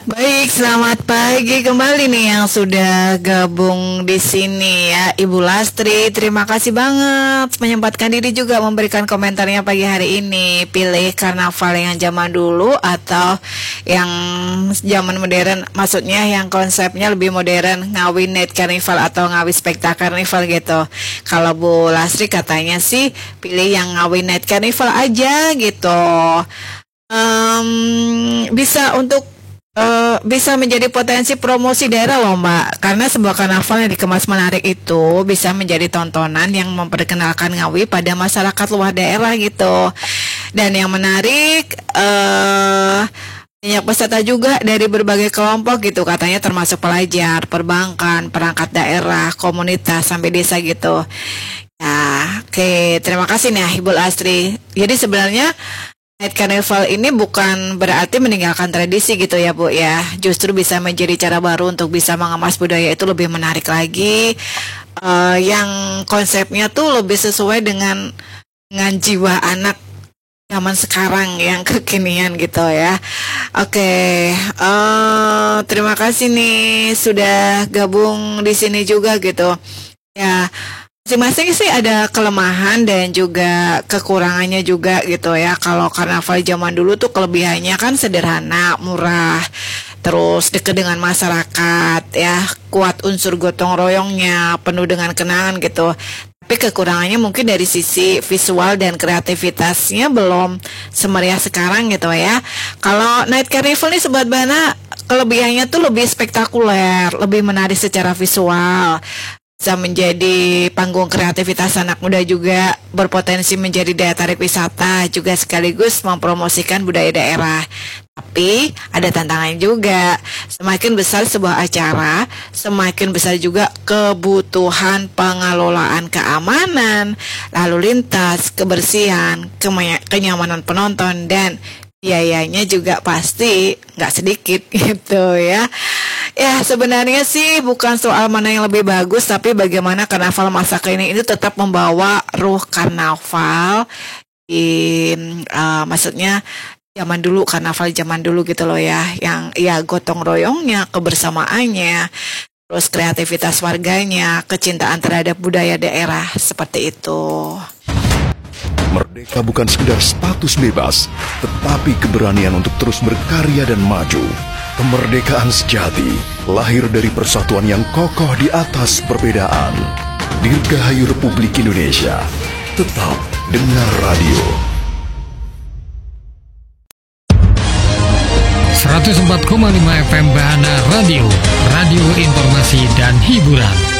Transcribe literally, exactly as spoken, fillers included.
Baik, selamat pagi kembali nih yang sudah gabung di sini ya, Ibu Lastri. Terima kasih banget menyempatkan diri juga memberikan komentarnya pagi hari ini. Pilih karnaval yang zaman dulu atau yang zaman modern, maksudnya yang konsepnya lebih modern, Ngawi Night Carnival atau Ngawi Spectacular Carnival gitu. Kalau Bu Lastri katanya sih pilih yang Ngawi Night Carnival aja gitu. Um, bisa untuk Uh, bisa menjadi potensi promosi daerah loh Mbak, karena sebuah karnaval yang dikemas menarik itu bisa menjadi tontonan yang memperkenalkan Ngawi pada masyarakat luar daerah gitu. Dan yang menarik uh, banyak peserta juga dari berbagai kelompok gitu, katanya termasuk pelajar, perbankan, perangkat daerah, komunitas, sampai desa gitu ya. Oke, terima kasih nih Ibu Lastri. Jadi sebenarnya Night Carnival ini bukan berarti meninggalkan tradisi gitu ya Bu ya. Justru bisa menjadi cara baru untuk bisa mengemas budaya itu lebih menarik lagi, uh, yang konsepnya tuh lebih sesuai dengan dengan jiwa anak zaman sekarang yang kekinian gitu ya. Oke, uh, terima kasih nih sudah gabung di sini juga gitu ya. Masing-masing sih ada kelemahan dan juga kekurangannya juga gitu ya. Kalau karnaval zaman dulu tuh kelebihannya kan sederhana, murah, terus dekat dengan masyarakat ya, kuat unsur gotong royongnya, penuh dengan kenangan gitu. Tapi kekurangannya mungkin dari sisi visual dan kreativitasnya belum semeriah sekarang gitu ya. Kalau Night Carnival nih Sobat Bana, kelebihannya tuh lebih spektakuler, lebih menarik secara visual, bisa menjadi panggung kreativitas anak muda, juga berpotensi menjadi daya tarik wisata, juga sekaligus mempromosikan budaya daerah. Tapi ada tantangan juga. Semakin besar sebuah acara, semakin besar juga kebutuhan pengelolaan keamanan, lalu lintas, kebersihan, kemanya- kenyamanan penonton, dan biayanya juga pasti nggak sedikit gitu ya. Ya sebenarnya sih bukan soal mana yang lebih bagus, tapi bagaimana karnaval masa kini ini tetap membawa ruh karnaval di uh, maksudnya zaman dulu, karnaval zaman dulu gitu loh ya, yang ya gotong royongnya, kebersamaannya, terus kreativitas warganya, kecintaan terhadap budaya daerah, seperti itu. Merdeka bukan sekedar status bebas, tetapi keberanian untuk terus berkarya dan maju. Kemerdekaan sejati lahir dari persatuan yang kokoh di atas perbedaan. Dirgahayu Republik Indonesia. Tetap dengar radio. seratus empat koma lima F M Bahana Radio, radio informasi dan hiburan.